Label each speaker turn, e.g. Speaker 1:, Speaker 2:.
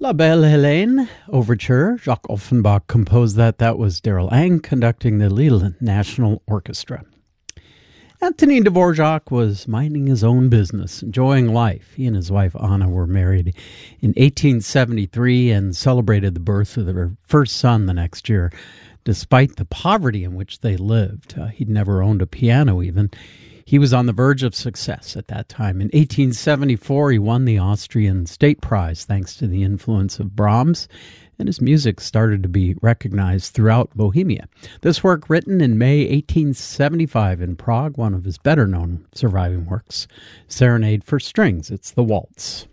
Speaker 1: La Belle Hélène Overture. Jacques Offenbach composed that. That was Daryl Ang conducting the Lille National Orchestra. Anthony Dvorak was minding his own business, enjoying life. He and his wife Anna were married in 1873 and celebrated the birth of their first son the next year, despite the poverty in which they lived. He'd never owned a piano even. He was on the verge of success at that time. In 1874, he won the Austrian State Prize thanks to the influence of Brahms, and his music started to be recognized throughout Bohemia. This work, written in May 1875 in Prague, one of his better-known surviving works, Serenade for Strings. It's the waltz.